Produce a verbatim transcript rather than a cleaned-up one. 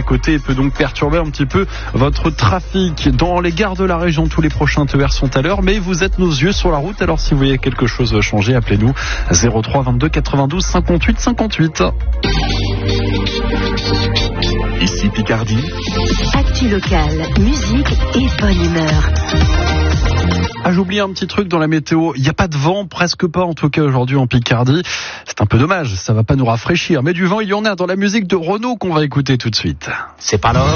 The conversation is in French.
côté et peut donc perturber un petit peu votre trafic. Dans les gares de la région, tous les prochains T E R sont à l'heure, mais vous êtes nos yeux sur la route. Alors si vous voyez quelque chose changer, appelez-nous zéro trois vingt-deux quatre-vingt-douze cinquante-huit cinquante-huit. Ici Picardie. Actu locale, musique et bonne humeur. Ah, j'ai oublié un petit truc dans la météo. Il n'y a pas de vent, presque pas en tout cas aujourd'hui en Picardie. C'est un peu dommage, ça va pas nous rafraîchir. Mais du vent, il y en a dans la musique de Renaud qu'on va écouter tout de suite. C'est pas l'heure.